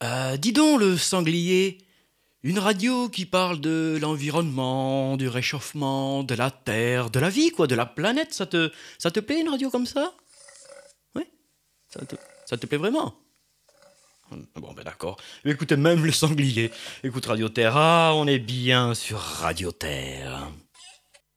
Dis donc, le sanglier, une radio qui parle de l'environnement, du réchauffement, de la Terre, de la vie, quoi, de la planète, ça te plaît une radio comme ça? Oui, ça te plaît vraiment? Bon, ben d'accord. Écoutez, même le sanglier. Écoute Radio Terre, ah, on est bien sur Radio Terre.